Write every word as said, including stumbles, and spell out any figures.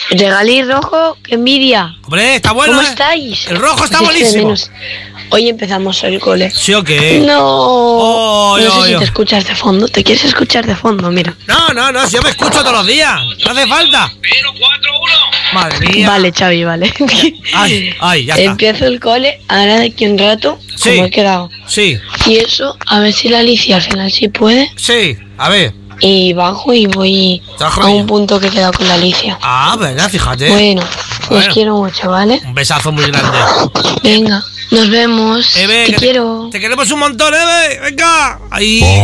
Regalí rojo, qué envidia. Hombre, está bueno. ¿Cómo ¿eh? estáis? El rojo está Os echo de buenísimo. menos. Hoy empezamos el cole. ¿Sí o qué? No. Oh, no yo, sé yo. si te escuchas de fondo. ¿Te quieres escuchar de fondo? Mira. No, no, no, si yo me escucho todos los días. No hace falta. cuatro uno. Madre mía. Vale, Xavi, vale. Ay, ay, ya está. Empiezo el cole ahora de aquí un rato. Sí. Como he quedado. Sí, Y eso, a ver si la Alicia al final sí puede. sí. A ver. Y bajo y voy Te has a jodido. un punto que he quedado con la Alicia. Ah, venga, fíjate. Bueno, Bueno. os quiero mucho, ¿vale? Un besazo muy grande. Venga, nos vemos. Eve, Te que quiero. Te queremos un montón, Eve. Venga. Ahí.